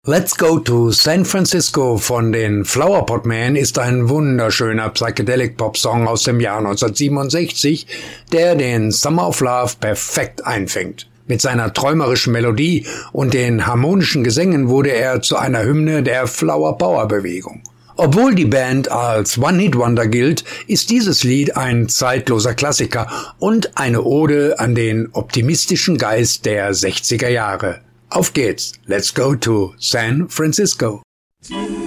Let's Go to San Francisco von den Flower Pot Men ist ein wunderschöner Psychedelic-Pop-Song aus dem Jahr 1967, der den Summer of Love perfekt einfängt. Mit seiner träumerischen Melodie und den harmonischen Gesängen wurde er zu einer Hymne der Flower-Power-Bewegung. Obwohl die Band als One-Hit-Wonder gilt, ist dieses Lied ein zeitloser Klassiker und eine Ode an den optimistischen Geist der 60er Jahre. Auf geht's! Let's go to San Francisco!